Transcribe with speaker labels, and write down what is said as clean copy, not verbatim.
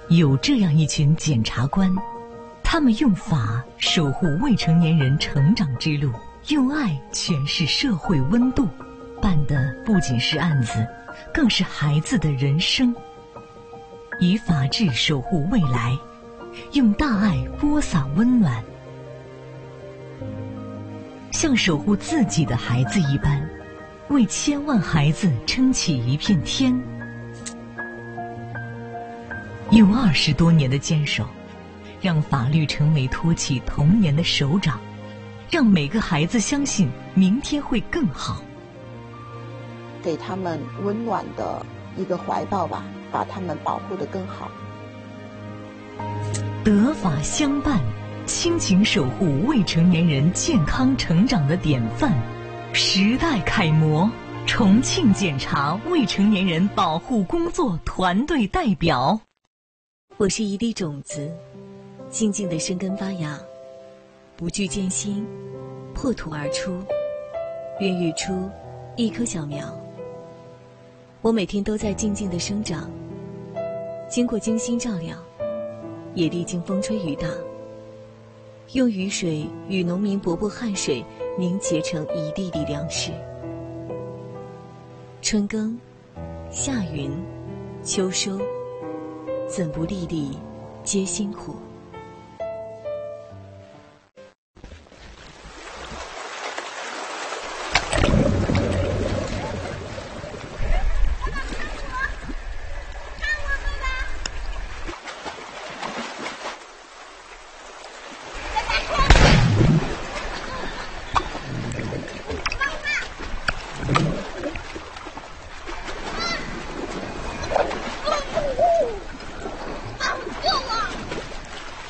Speaker 1: 有这样一群检察官，他们用法守护未成年人成长之路，用爱诠释社会温度，办的不仅是案子，更是孩子的人生。以法治守护未来，用大爱播撒温暖，像守护自己的孩子一般，为千万孩子撑起一片天。用20多年的坚守，让法律成为托起童年的手掌，让每个孩子相信明天会更好，
Speaker 2: 给他们温暖的一个怀抱吧，把他们保护得更好。
Speaker 1: 德法相伴，亲情守护未成年人健康成长的典范，时代楷模，重庆检察未成年人保护工作团队代表。
Speaker 3: 我是一粒种子，静静地生根发芽，不惧艰辛，破土而出，孕育出一棵小苗。我每天都在静静地生长，经过精心照料，也历经风吹雨打，用雨水与农民伯伯汗水凝结成一粒粒粮食。春耕，夏耘，秋收，怎不粒粒皆辛苦？